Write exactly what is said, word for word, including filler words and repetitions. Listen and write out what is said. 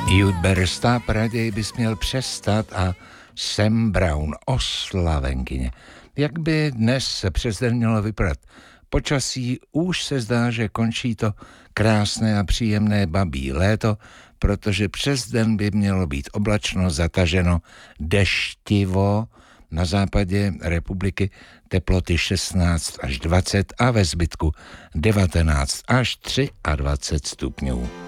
You'd better stop, raději bys měl přestat a Sam Brown, oslavenkyně. Jak by dnes přes den mělo vypadat? Počasí už se zdá, že končí to krásné a příjemné babí léto, protože přes den by mělo být oblačno, zataženo, deštivo, na západě republiky teploty šestnáct až dvacet a ve zbytku devatenáct až dvacet tři stupňů.